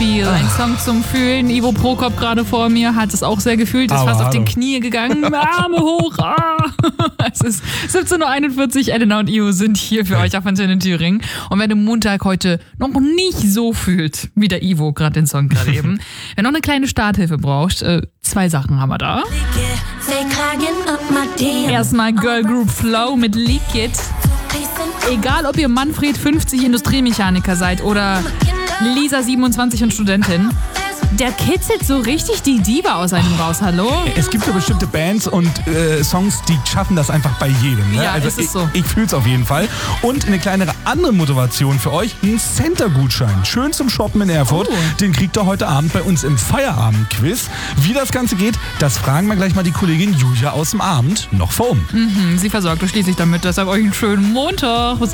Feel, ein Song zum Fühlen. Ivo Prokop gerade vor mir hat es auch sehr gefühlt, ist fast auf den Knie gegangen, Arme hoch. Es ist 17.41 Uhr, Elena und Ivo sind hier für euch auf Antenne Thüringen. Und wer den Montag heute noch nicht so fühlt, wie der Ivo gerade den Song gerade eben, wer noch eine kleine Starthilfe braucht, 2 Sachen haben wir da. Erstmal Girl Group Flow mit Leak It. Egal, ob ihr Manfred 50 Industriemechaniker seid oder Lisa 27 und Studentin, der kitzelt so richtig die Diva aus einem raus, hallo? Es gibt so bestimmte Bands und Songs, die schaffen das einfach bei jedem. Ne? Ja, also ist es so. Ich fühle es auf jeden Fall. Und eine kleinere andere Motivation für euch, ein Center-Gutschein. Schön zum Shoppen in Erfurt. Den kriegt ihr heute Abend bei uns im Feierabend-Quiz. Wie das Ganze geht, das fragen wir gleich mal die Kollegin Julia aus dem Abend noch vor. Sie versorgt euch schließlich damit. Deshalb euch einen schönen Montag.